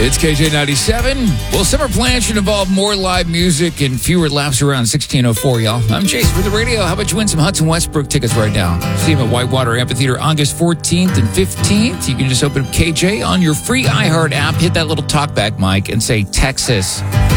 It's KJ97. Well, summer plans should involve more live music and fewer laps around 1604, y'all. I'm Jason for the radio. How about you win some Hudson Westbrook tickets right now? See him at Whitewater Amphitheater August 14th and 15th. You can just open up KJ on your free iHeart app, hit that little talkback mic, and say Texas.